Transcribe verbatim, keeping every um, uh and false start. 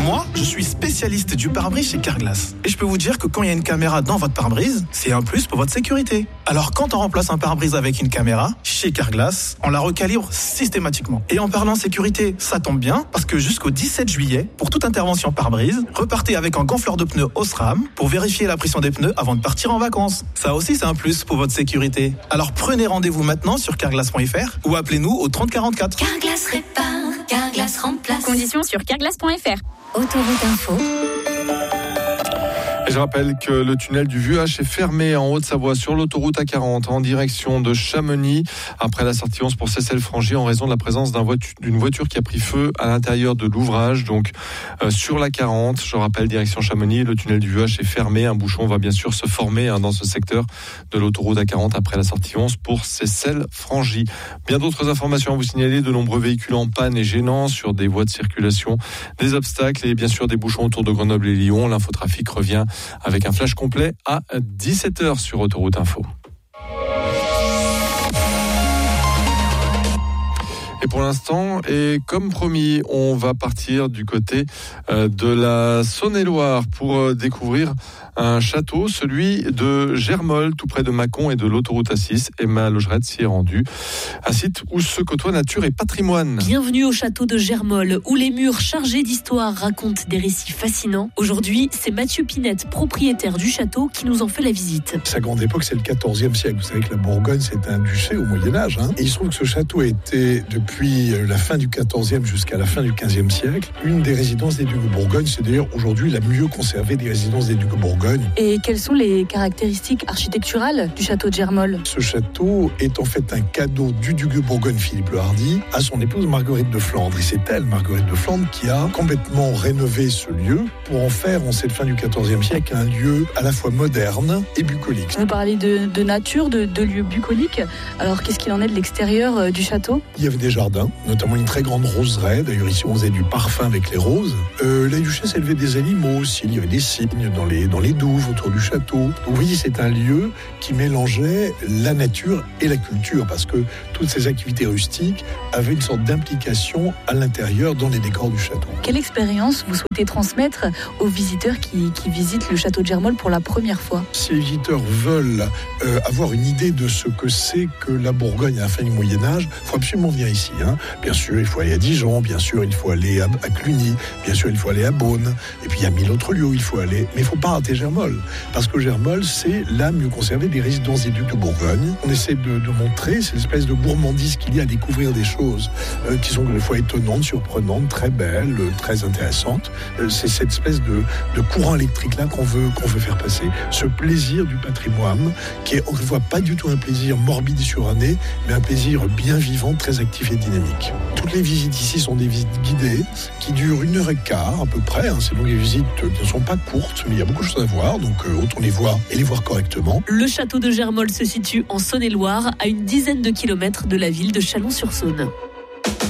Moi, je suis spécialiste du pare-brise chez Carglass. Et je peux vous dire que quand il y a une caméra dans votre pare-brise, c'est un plus pour votre sécurité. Alors quand on remplace un pare-brise avec une caméra, chez Carglass, on la recalibre systématiquement. Et en parlant sécurité, ça tombe bien, parce que jusqu'au dix-sept juillet, pour toute intervention pare-brise, repartez avec un gonfleur de pneus Osram pour vérifier la pression des pneus avant de partir en vacances. Ça aussi, c'est un plus pour votre sécurité. Alors prenez rendez-vous maintenant sur carglass point f r ou appelez-nous au trente quarante-quatre. Carglass répare, Carglass remplace. Conditions sur carglass point f r. Autoroute Info. Je rappelle que le tunnel du Vieux H est fermé en Haute-Savoie sur l'autoroute A quarante en direction de Chamonix après la sortie onze pour Cessel-Frangy en raison de la présence d'un voiture, d'une voiture qui a pris feu à l'intérieur de l'ouvrage. Donc euh, sur l'A quarante, je rappelle, direction Chamonix, le tunnel du Vieux H est fermé. Un bouchon va bien sûr se former hein, dans ce secteur de l'autoroute A quarante après la sortie onze pour Cessel-Frangy. Bien d'autres informations à vous signaler, de nombreux véhicules en panne et gênants sur des voies de circulation, des obstacles et bien sûr des bouchons autour de Grenoble et Lyon. L'infotrafic revient avec un flash complet à dix-sept heures sur Autoroute Info. Et pour l'instant, et comme promis, on va partir du côté de la Saône-et-Loire pour découvrir un château, celui de Germolles, tout près de Mâcon et de l'autoroute A six. Emma Logerette s'y est rendue. Un site où se côtoient nature et patrimoine. Bienvenue au château de Germolles, où les murs chargés d'histoire racontent des récits fascinants. Aujourd'hui, c'est Mathieu Pinette, propriétaire du château, qui nous en fait la visite. Sa grande époque, c'est le quatorzième siècle. Vous savez que la Bourgogne, c'est un duché au Moyen-Âge. Hein. Et il se trouve que ce château a été, depuis la fin du quatorzième jusqu'à la fin du quinzième siècle, une des résidences des ducs de Bourgogne. C'est d'ailleurs aujourd'hui la mieux conservée des résidences des ducs de Bourgogne. Et quelles sont les caractéristiques architecturales du château de Germolles ? Ce château est en fait un cadeau du duc de Bourgogne, Philippe le Hardi, à son épouse Marguerite de Flandre. Et c'est elle, Marguerite de Flandre, qui a complètement rénové ce lieu pour en faire, en cette fin du quatorzième siècle, un lieu à la fois moderne et bucolique. Vous parlez de, de nature, de, de lieux bucoliques. Alors, qu'est-ce qu'il en est de l'extérieur euh, du château ? Il y avait des jardins, notamment une très grande roseraie. D'ailleurs, ici, on faisait du parfum avec les roses. Euh, la duchesse élevait des animaux aussi. Il y avait des cygnes dans les, dans les douves autour du château. Donc, vous voyez, c'est un lieu qui mélangeait la nature et la culture, parce que toutes ces activités rustiques avaient une sorte d'implication à l'intérieur dans les décors du château. Quelle expérience vous souhaitez transmettre aux visiteurs qui, qui visitent le château de Germolles pour la première fois ? Si les visiteurs veulent euh, avoir une idée de ce que c'est que la Bourgogne à la fin du Moyen-Âge, il faut absolument venir ici. Hein. Bien sûr, il faut aller à Dijon, bien sûr, il faut aller à, à Cluny, bien sûr, il faut aller à Beaune, et puis il y a mille autres lieux où il faut aller. Mais il ne faut pas rater Germolles, parce que Germolles, c'est la mieux conservée des résidences des ducs de Bourgogne. On essaie de, de montrer cette espèce de gourmandise qu'il y a à découvrir des choses euh, qui sont des fois étonnantes, surprenantes, très belles, euh, très intéressantes. Euh, c'est cette espèce de, de courant électrique-là qu'on veut, qu'on veut faire passer. Ce plaisir du patrimoine, qui est, on ne voit pas du tout un plaisir morbide et suranné, mais un plaisir bien vivant, très actif et dynamique. Toutes les visites ici sont des visites guidées, qui durent une heure et quart à peu près. Hein. C'est donc des visites qui ne sont pas courtes, mais il y a beaucoup de choses à voir, donc euh, autant les voir et les voir correctement. Le château de Germolles se situe en Saône-et-Loire, à une dizaine de kilomètres de la ville de Chalon-sur-Saône.